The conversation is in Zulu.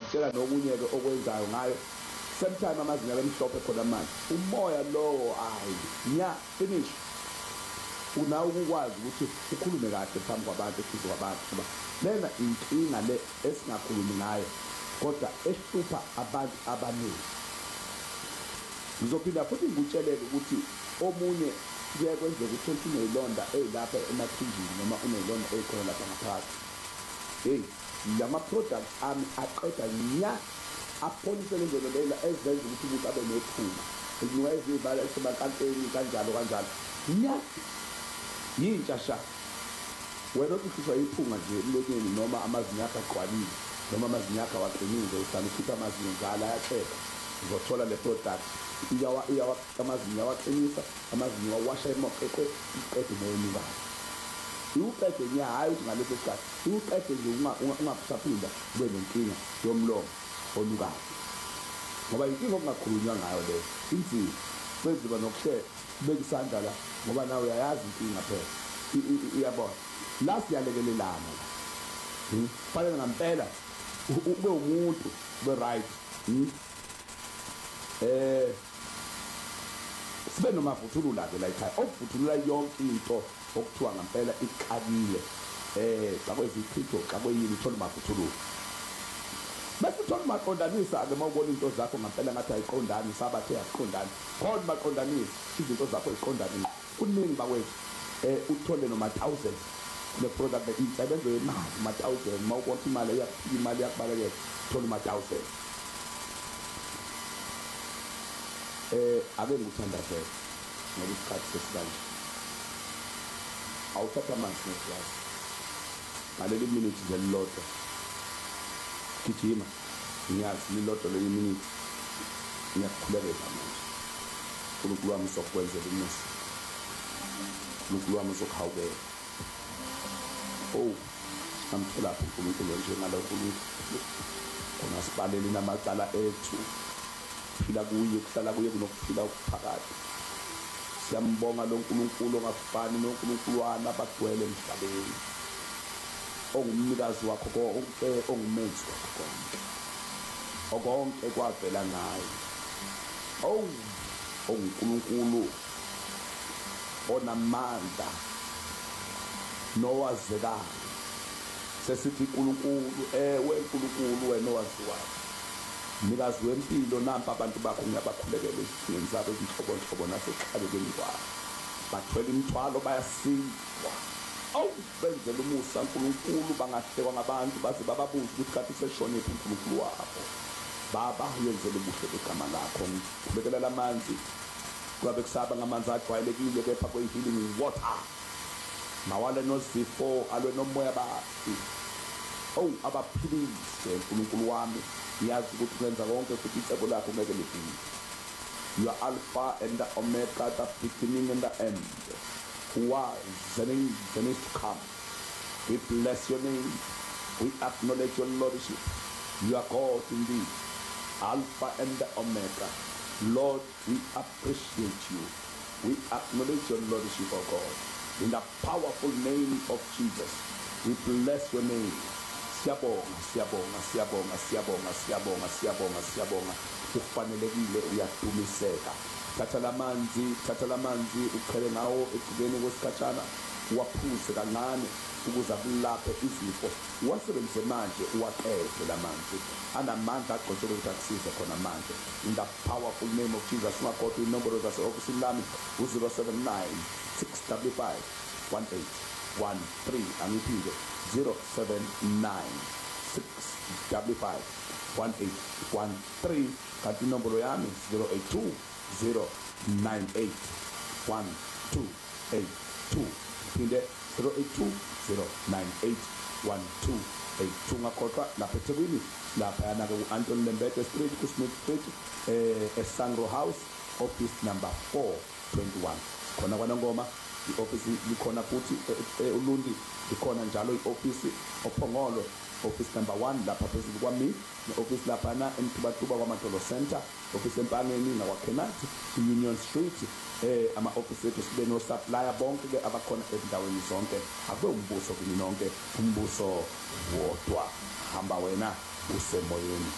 ngiyakutshela nokunye-ke okwenzayo ngayo same time amazinga lemhlophe khona manje umoya lowo nya finish unawo ukwazi ukuthi ukhulume kahle phambi kwabantu phezu kwabantu ngoba lena inkinga le esingakhulumi ngayo kodwa ehlupha abantu abaningi. Ngizophinda futhi ngikutsheleke ukuthi omunye kuye kwenzeka ukuthi unezilonda ezilapha emathunjini noma unezilonda ezikhona lapha ngaphakathi. Lama products ami aqeda nya apholise lezo lela ezenza ukuthi umuntu abe nephunga ezinuka ezibala esebakanteni kanjalo nya yintsha sha wena ukhishwa iphunga nje emlonyeni noma amazinyo akho aqwalile noma amazinyo akho awaqinile usana ukhipha amazinyo njalo ayaxeka uzothola le product iyawa amazinyo awaqinisa amazinyo awasha emoqeqe iqede noyinibala iuqede nya hayi ukuthi ngaleso sikhathi iuqede nje ungakusaphinda kube nenkinga yomlomo olukayo ngoba inkinga okungakhulunywa ngayo le inzima kwenziwa nokuhlela kubeka isandla la ngoba nawe uyayazi inkinga phela iyabona la siyalekelelana fanele ngempela ube umuntu ube right sibe nomavuthululo ke la ekhaya okuvuthulula yonke into okuthiwa ngempela iqalile zakwezithixo xa kweyini uthola mavuthululo bese uthola maqondanisa ke mawubona into zakho ngempela ngathi ayiqondani sabathe ayiqondani khona maqondanisa izinto zakho iqondani kuningi bakwethu uthole noma 1000 le product isebenza imali ma 1000 mawubona imali yakubalekela uthola ma 1000 ake ngikuthanda vele ngoba isikhathi sesikanje awuthatha amanzi nesiyazi ngaleli minute nje lilodwa gijima ngiyazi lilodwa le minute ngiyakukhulekela manje uNkulunkulu wami uzokwenzela umisi uNkulunkulu wami uzokhawukela amthola uNkulunkulu nje ngalokho khona sibalele namacala ethu phila kuye kuhlala kuye kunokuphila okuphakathi siyambonga lo nkulunkulu ongafani nonkulunkulu wana abagcwele emhlabeni ongumnikazi wakho konke ongumenzi wakho konke kwavela naye ongunkulunkulu onamandla nowazekayo sesithi uNkulunkulu uNkulunkulu wena owaziwayo mnikazi wempilo nampa abantu bakho ngiyabakhulekela ezithini zabo ezinhlobonhlobo nasekuxakekeni kwabo bathwele imithwalo bayasindwa benzela umusa uNkulunkulu bangahlekwa ngabantu baze bababuze ukuthi kanti seshonephi uNkulunkulu wabo baba yenzele ubuhle begama lakho ngibekela lamanzi kwabe kusaba ngamanzi ajwayelekile kepha kwehealing water mawale nozifo alwe nomoya bathi abaphilise uNkulunkulu wami ngiyazi ukuthi kwenza konke futhi icebo lakho ngeke lifike. You are Alpha and the Omega, the beginning and the end, who was and is to come. We bless your name. We acknowledge your lordship. You are God indeed, Alpha and the Omega. Lord, we appreciate you. We acknowledge your lordship, O God. In the powerful name of Jesus, we bless your name. Siyabonga. Ufanelekile uyadumiseka. Thatha lamanzi uqhele ngawo ekugeni kwesikhatshana waphuze kancane ukuze akulaphe izifo. Wasebenzise manje uwaqede lamanzi. Anamandla agcotshwe ukuthi akusize khona manje. In the powerful name of Jesus, ungakhohlwa inombolo zase-ofisini lami u-079 655 1813. Angiphinde 079 655 1813. kanti inombolo yami 082 098 1282. Phinde 082 098 1282. Ungakhohlwa lapha eThekwini lapha yana ku-Anthony Lembede Street ku-Smith Street eSangro House office number 421 khona kwaNongoma. I-office likhona futhi uLundi likhona njalo i-office oPhongolo office number 1 lapha phezulu kwami ne-office lapha na eMtubatuba kwaMatolo Center office empangeni nakwaKhenathi Union Street ama-office ethu sibe no-supplier bonke ke abakhona ezindaweni zonke akube umbuso kini nonke umbuso wodwa hamba wena usemoyeni